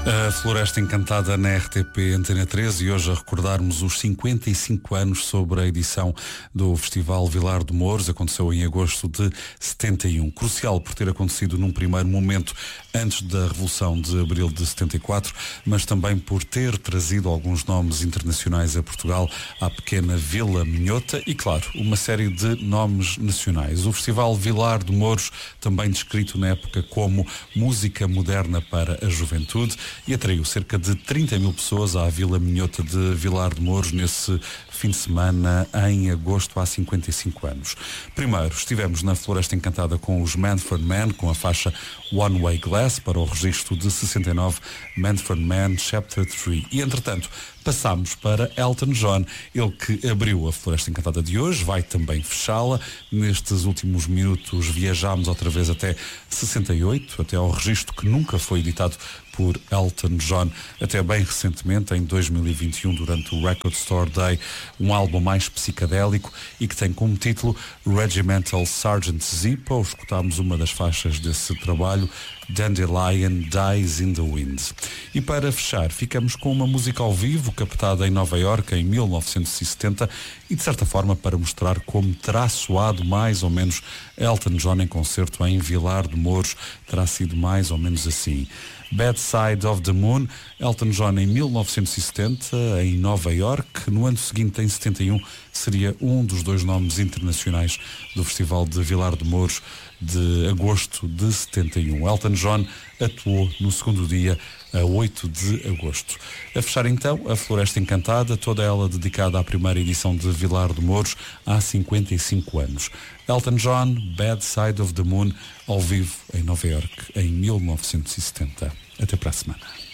A Floresta Encantada na RTP Antena 13 e hoje a recordarmos os 55 anos sobre a edição do Festival Vilar de Mouros. Aconteceu em agosto de 71. Crucial por ter acontecido num primeiro momento antes da Revolução de Abril de 74, mas também por ter trazido alguns nomes internacionais a Portugal, à pequena Vila Minhota e, claro, uma série de nomes nacionais. O Festival Vilar de Mouros, também descrito na época como música moderna para a juventude, e atraiu cerca de 30 mil pessoas à Vila Minhota de Vilar de Mouros nesse fim de semana em agosto há 55 anos. Primeiro estivemos na Floresta Encantada com os Manfred Mann, com a faixa One Way Glass para o registro de 69, Manfred Mann Chapter 3. E entretanto passámos para Elton John, ele que abriu a Floresta Encantada de hoje, vai também fechá-la. Nestes últimos minutos viajámos outra vez até 68, até ao registro que nunca foi editado por Elton John, até bem recentemente, em 2021, durante o Record Store Day, um álbum mais psicadélico e que tem como título Regimental Sergeant Zippo. Escutámos uma das faixas desse trabalho, Dandelion Dies in the Wind. E para fechar, ficamos com uma música ao vivo captada em Nova Iorque em 1970 e de certa forma para mostrar como terá soado mais ou menos Elton John em concerto em Vilar de Mouros. Terá sido mais ou menos assim. Bad Side of the Moon, Elton John em 1970 em Nova Iorque. No ano seguinte, em 71, seria um dos dois nomes internacionais do Festival de Vilar de Mouros de agosto de 71. Elton John atuou no segundo dia, a 8 de agosto. A fechar então a Floresta Encantada, toda ela dedicada à primeira edição de Vilar de Mouros há 55 anos. Elton John, Bad Side of the Moon, ao vivo em Nova Iorque em 1970. Até para a semana.